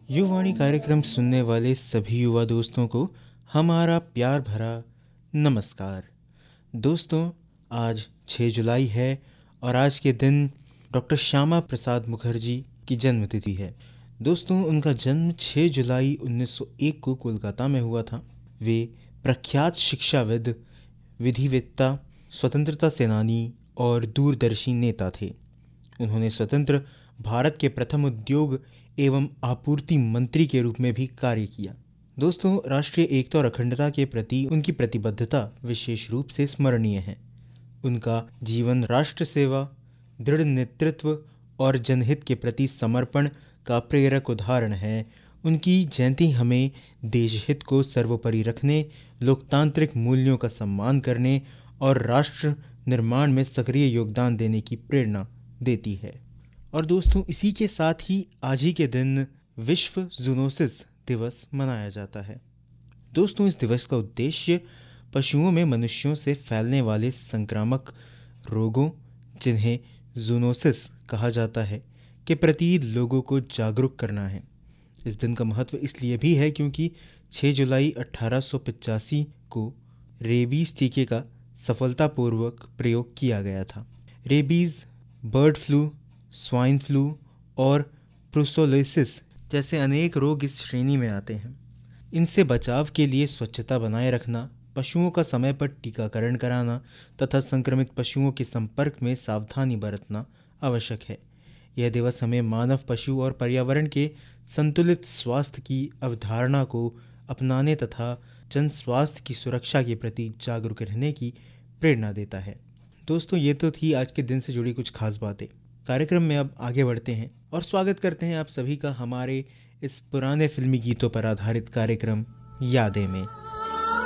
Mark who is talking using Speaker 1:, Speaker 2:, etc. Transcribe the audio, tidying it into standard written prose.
Speaker 1: युवाणी कार्यक्रम सुनने वाले सभी युवा दोस्तों को हमारा प्यार भरा नमस्कार। दोस्तों, आज 6 जुलाई है और आज के दिन डॉक्टर श्यामा प्रसाद मुखर्जी की जन्मतिथि है। दोस्तों, उनका जन्म 6 जुलाई 1901 को कोलकाता में हुआ था। वे प्रख्यात शिक्षाविद, विधिवेत्ता, स्वतंत्रता सेनानी और दूरदर्शी नेता थे। उन्होंने स्वतंत्र भारत के प्रथम उद्योग एवं आपूर्ति मंत्री के रूप में भी कार्य किया। दोस्तों, राष्ट्रीय एकता और अखंडता के प्रति उनकी प्रतिबद्धता विशेष रूप से स्मरणीय है। उनका जीवन राष्ट्र सेवा, दृढ़ नेतृत्व और जनहित के प्रति समर्पण का प्रेरक उदाहरण है। उनकी जयंती हमें देश हित को सर्वोपरि रखने, लोकतांत्रिक मूल्यों का सम्मान करने और राष्ट्र निर्माण में सक्रिय योगदान देने की प्रेरणा देती है। और दोस्तों, इसी के साथ ही आज ही के दिन विश्व जूनोसिस दिवस मनाया जाता है। दोस्तों, इस दिवस का उद्देश्य पशुओं में मनुष्यों से फैलने वाले संक्रामक रोगों, जिन्हें जूनोसिस कहा जाता है, के प्रति लोगों को जागरूक करना है। इस दिन का महत्व इसलिए भी है क्योंकि 6 जुलाई 1885 को रेबीज टीके का सफलतापूर्वक प्रयोग किया गया था। Rabies, bird flu, swine flu और ब्रुसोलोसिस जैसे अनेक रोग इस श्रेणी में आते हैं। इनसे बचाव के लिए स्वच्छता बनाए रखना, पशुओं का समय पर टीकाकरण कराना तथा संक्रमित पशुओं के संपर्क में सावधानी बरतना आवश्यक है। यह दिवस हमें मानव, पशु और पर्यावरण के संतुलित स्वास्थ्य की अवधारणा को अपनाने तथा जन स्वास्थ्य की सुरक्षा के प्रति जागरूक रहने की प्रेरणा देता है। दोस्तों, ये तो थी आज के दिन से जुड़ी कुछ खास बातें। कार्यक्रम में अब आगे बढ़ते हैं और स्वागत करते हैं आप सभी का हमारे इस पुराने फिल्मी गीतों पर आधारित कार्यक्रम यादें में।